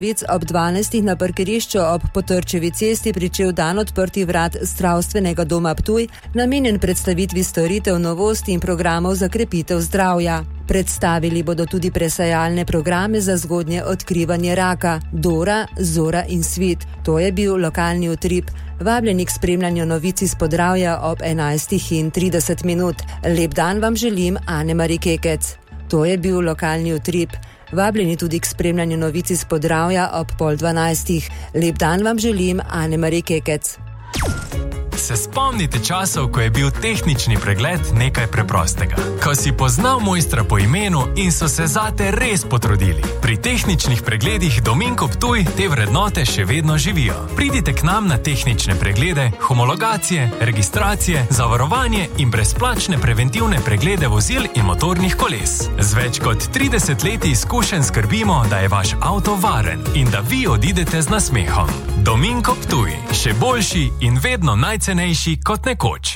Ob 12. na parkirišču ob Potrčevi cesti pričel dan odprtih vrat zdravstvenega doma Ptuj, namenjen predstavitvi storitev, novosti in programov za krepitev zdravja. Predstavili bodo tudi presajalne programe za zgodnje odkrivanje raka, Dora, Zora in Svit. To je bil lokalni utrip. Vabljeni k spremljanju novic iz Podravja ob 11:30. Lep dan vam želim, Ane-Mari Kekec. To je bil lokalni utrip. Vabljeni tudi k spremljanju novic iz Podravja ob 11:30. Lep dan vam želim, Ane-Mari Kekec. Se spomnite časov, ko je bil tehnični pregled nekaj preprostega? Ko si poznal mojstra po imenu in so se zate res potrudili. Pri tehničnih pregledih Dominko Ptuj te vrednote še vedno živijo. Pridite k nam na tehnične preglede, homologacije, registracije, zavarovanje in brezplačne preventivne preglede vozil in motornih koles. Z več kot 30 leti izkušenj skrbimo, da je vaš avto varen in da vi odidete z nasmehom. Dominko Ptuj, še boljši in vedno najcenejši kot nekoč.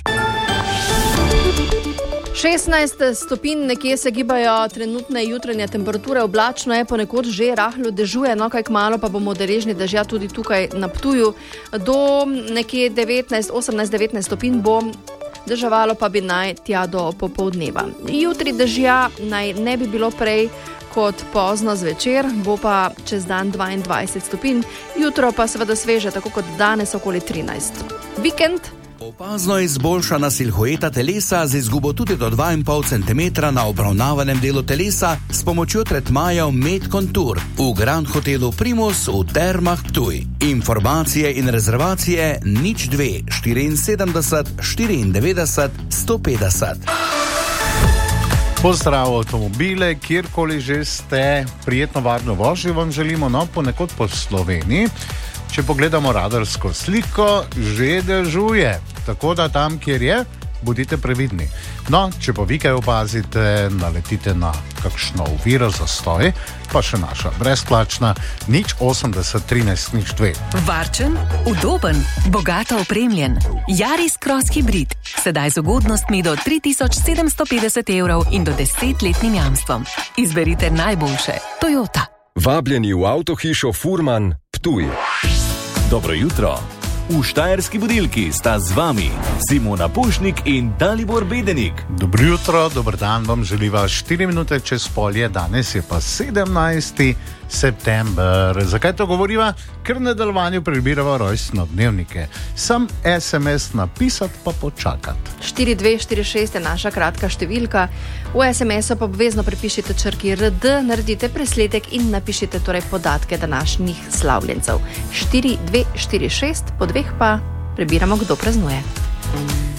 16 stopinj nekje se gibajo trenutne jutranje temperature, oblačno je, ponekod že rahlo dežuje, no kaj kmalu pa bomo deležni dežja tudi tukaj na Ptuju. Do nekje 18-19 stopinj bo deževalo, pa bi naj tja do popoldneva. Jutri dežja naj ne bi bilo prej kot pozno zvečer, bo pa čez dan 22 stopinj, jutro pa seveda sveže, tako kot danes okoli 13. Vikend. Opazno izboljšana silhueta telesa z izgubo tudi do 2,5 cm na obravnavanem delu telesa s pomočjo tretmajev Med Contour v Grand Hotelu Primus v Termah Ptuj. Informacije in rezervacije 02 74 94 150. Pozdrav avtomobile, kjerkoli že ste, prijetno varno vožnjo vam želimo, no ponekod po Sloveniji. Če pogledamo radarsko sliko, že dežuje, tako da tam, kjer je, bodite previdni. No, če pa vi kaj opazite, naletite na kakšno oviro, zastoj, pa še naša brezplačna 080 13 02. Varčen, udoben, bogato opremljen. Yaris Cross Hybrid. Sedaj z ugodnostmi do 3750 € in do 10-letnim jamstvom. Izberite najboljše. Toyota. Vabljeni v avtohišo Furman Ptuj. Dobro jutro. V Štajerski budilki sta z vami Simona Pušnik in Dalibor Bedenik. Dobro jutro, dober dan vam želiva 4 minute čez polje, danes je pa 17. september. Zakaj to govoriva? Ker v nadaljevanju prebirava rojstnodnevnike. Sam SMS napisati pa počakati. 4246 je naša kratka številka. V SMS-u pa obvezno prepišite črki RD, naredite presledek in napišite torej podatke današnjih slavljencev. 4246, po dveh pa prebiramo, kdo praznuje.